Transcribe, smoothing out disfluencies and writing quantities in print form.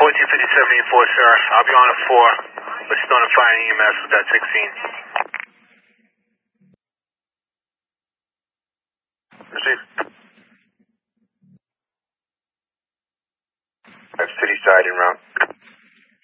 145784, sir. I'll be on at 4. Let's notify EMS with that 16. Proceed. That's city side en route.